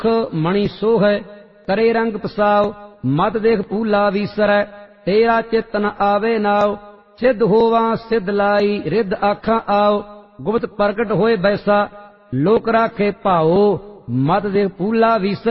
सुख मणि सोहै, करे रंग पसाओ, मत देख पूला वीसरै, तेरा चित न आवे नाव, सिद्ध होवा सिद्ध लाई, रिद्ध आखा आओ, गुप्त प्रगट होए बैसा, लोक राखे भाओ, मत देख पूला वीसरै।